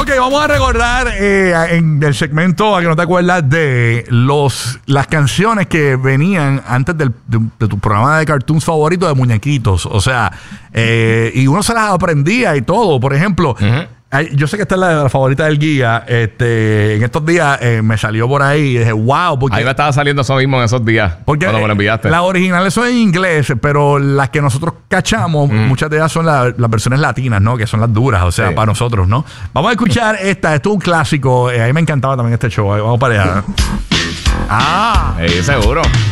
Ok, vamos a recordar en el segmento, a que no te acuerdas, de las canciones que venían antes de tu programa de cartoons favorito de muñequitos. O sea, y uno se las aprendía y todo. Por ejemplo, yo sé que esta es la favorita del guía. En estos días me salió por ahí y dije, wow. Porque, ahí me estaba saliendo eso mismo en esos días. Porque cuando me lo enviaste. Las originales son en inglés, pero las que nosotros cachamos, muchas de ellas son las versiones latinas, ¿no? Que son las duras, o sea, para nosotros, ¿no? Vamos a escuchar esta. Esto es un clásico. A mí me encantaba también este show. Vamos para allá. Seguro.